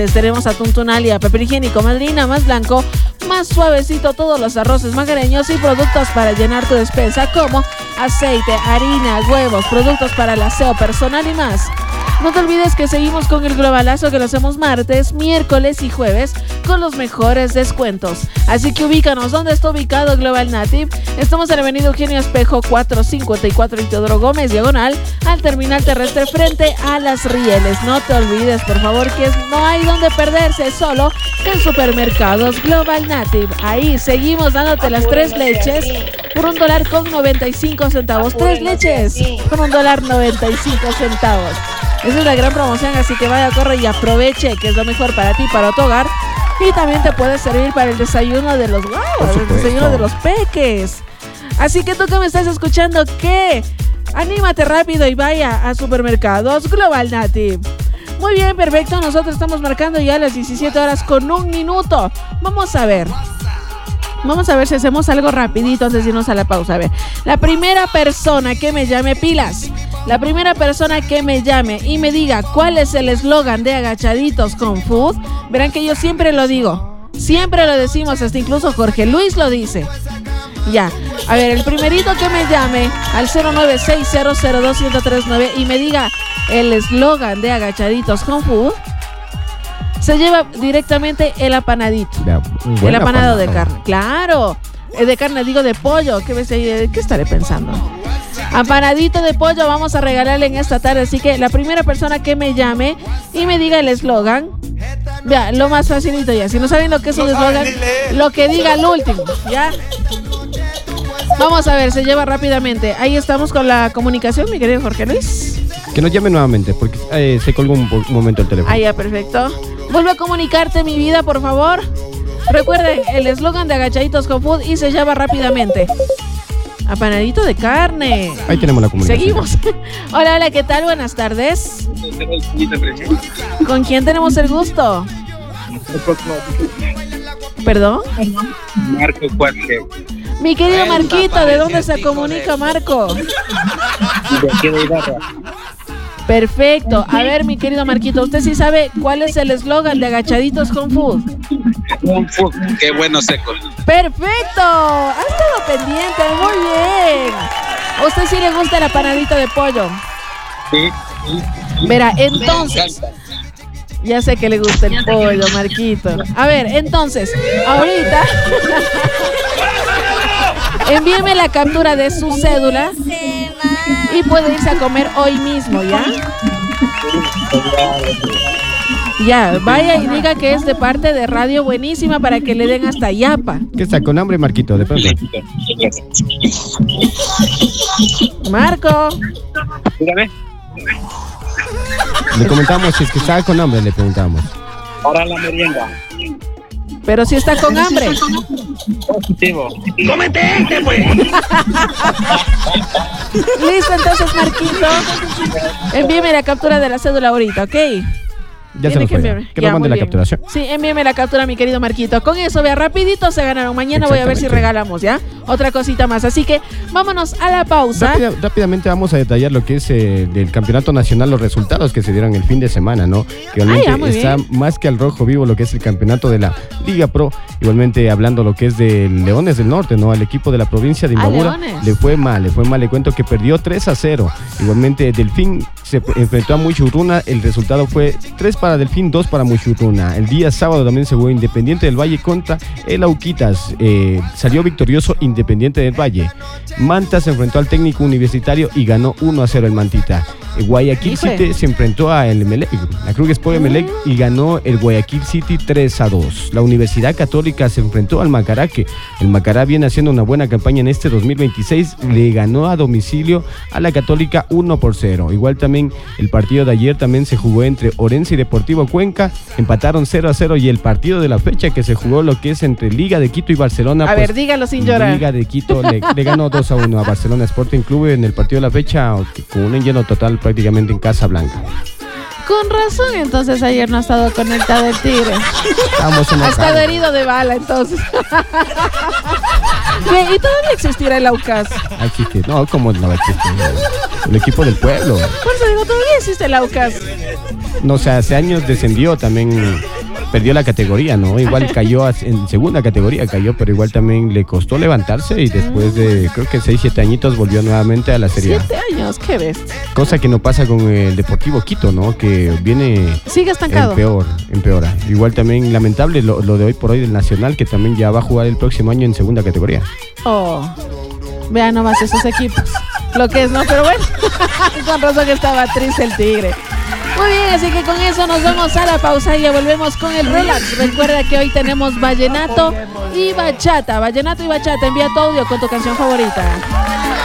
Tenemos atún tunal, papel higiénico Madrina, más blanco, más suavecito, todos los arroces magareños y productos para llenar tu despensa como aceite, harina, huevos, productos para el aseo personal y más. No te olvides que seguimos con el globalazo que lo hacemos martes, miércoles y jueves con los mejores descuentos. Así que ubícanos. ¿Dónde está ubicado Global Native? Estamos en la avenida Eugenio Espejo 454 y Teodoro Gómez, diagonal al terminal terrestre frente a Las Rieles. No te olvides, por favor, que no hay donde perderse, solo en supermercados Global Native. Ahí seguimos dándote las 3 leches por $1.95. 3 leches por $1.95. Esa es la gran promoción, así que vaya, corre y aproveche, que es lo mejor para ti, para tu hogar. Y también te puede servir para el desayuno de los el desayuno de los peques. Así que tú que me estás escuchando, ¿qué? Anímate rápido y vaya a Supermercados Global Native. Muy bien, perfecto. Nosotros estamos marcando ya las 17 horas con 1 minuto. Vamos a ver si hacemos algo rapidito antes de irnos a la pausa. A ver, la primera persona que me llame, pilas. La primera persona que me llame y me diga cuál es el eslogan de Agachaditos con Food, verán que yo siempre lo digo. Siempre lo decimos, hasta incluso Jorge Luis lo dice. Ya, a ver, el primerito que me llame al 096002139 y me diga el eslogan de Agachaditos con Food, se lleva directamente el apanadito. El apanado de carne. Claro, de carne, digo de pollo. ¿Qué ves ahí? ¿Qué estaré pensando? Apanadito de pollo vamos a regalarle en esta tarde. Así que la primera persona que me llame y me diga el eslogan, vea, lo más facilito ya. Si no saben lo que es un eslogan, lo que diga el último, ¿ya? Vamos a ver, se lleva rápidamente. Ahí estamos con la comunicación, mi querido Jorge Luis. Que nos llame nuevamente, porque se colgó un momento el teléfono. Ah, ya, perfecto. Vuelve a comunicarte, mi vida, por favor. Recuerden el eslogan de Agachaditos con Food y se llama rápidamente apanadito de carne. Ahí tenemos la comunicación. Seguimos. Hola, hola, ¿qué tal? Buenas tardes. ¿Con quién tenemos el gusto? ¿Perdón? Marco Cuarque. Mi querido Marquito, ¿de dónde se comunica Marco? De aquí de Ibarra. Perfecto. A ver, mi querido Marquito, ¿usted sí sabe cuál es el eslogan de Agachaditos con Food? Un food, qué bueno seco. ¡Perfecto! Ha estado pendiente, muy bien. ¿A usted sí le gusta el apanadito de pollo? Sí. Verá, entonces, ya sé que le gusta el pollo, Marquito. A ver, entonces, ahorita envíeme la captura de su cédula y puede irse a comer hoy mismo, ¿ya? Ya, vaya y diga que es de parte de Radio Buenísima para que le den hasta yapa. ¿Qué está con hambre, Marquito? De pronto. Marco. Dígame. Le comentamos si es que está con hambre, le preguntamos. Ahora la merienda. Pero si está con hambre. Positivo. ¡Cómete este, pues! Listo, entonces, Marquito. Envíeme la captura de la cédula ahorita, ¿ok? Ya se lo fue. Que nos mande la capturación. Sí, envíeme la captura, mi querido Marquito. Con eso, vea, rapidito se ganaron. Mañana voy a ver si regalamos, ¿ya? Otra cosita más. Así que vámonos a la pausa. Rápidamente vamos a detallar lo que es del campeonato nacional, los resultados que se dieron el fin de semana, ¿no? Que realmente está más que al rojo vivo lo que es el campeonato de la Liga Pro. Igualmente hablando lo que es de Leones del Norte, ¿no? Al equipo de la provincia de Imbabura le fue mal. Le cuento que perdió 3-0. Igualmente Delfín se enfrentó a Muchurruna. El resultado fue 3 para Delfín, 2 para Muchurruna. El día sábado también se jugó Independiente del Valle contra el Auquitas. Salió victorioso Independiente del Valle. Manta se enfrentó al Técnico Universitario y ganó 1-0 el Mantita. Guayaquil City se enfrentó a el Emelec, la Cruz Sport Emelec, y ganó el Guayaquil City 3-2. La Universidad Católica se enfrentó al Macará, que el Macará viene haciendo una buena campaña en este 2026, le ganó a domicilio a la Católica 1-0. Igual también el partido de ayer también se jugó entre Orense y Deportivo Cuenca, empataron 0-0, y el partido de la fecha que se jugó lo que es entre Liga de Quito y Barcelona. A ver, dígalo sin llorar. Liga de Quito le ganó 2-1 a Barcelona Sporting Club en el partido de la fecha, con un lleno total prácticamente en Casa Blanca. Con razón, entonces ayer no ha estado conectado el Tigre. Ha estado herido de bala, entonces. Bien, ¿y todavía existirá el Aucas? Existe, no, ¿cómo no va a existir? El equipo del pueblo. Por eso digo, todavía existe el Aucas. no sé, hace años descendió también, perdió la categoría, ¿no? Igual cayó en segunda categoría, pero igual también le costó levantarse y después de, creo que 6-7 añitos volvió nuevamente a la Serie A. 7 años, qué bestia. Cosa que no pasa con el Deportivo Quito, ¿no? Que viene... Sigue estancado. Empeora. Igual también lamentable lo de hoy por hoy del Nacional, que también ya va a jugar el próximo año en segunda categoría. Oh, vean nomás esos equipos. Lo que es, ¿no? Pero bueno, con razón que estaba triste el Tigre. Muy bien, así que con eso nos vamos a la pausa y ya volvemos con el relax. Recuerda que hoy tenemos vallenato y bachata. Vallenato y bachata, envía tu audio con tu canción favorita.